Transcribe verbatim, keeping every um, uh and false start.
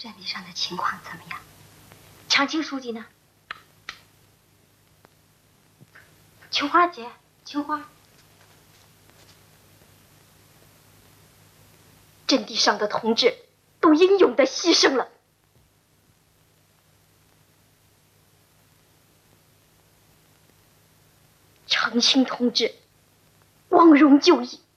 阵地上的情况怎么样？长青书记呢？琼花姐，琼花。阵地上的同志都英勇的牺牲了。长青同志光荣就义。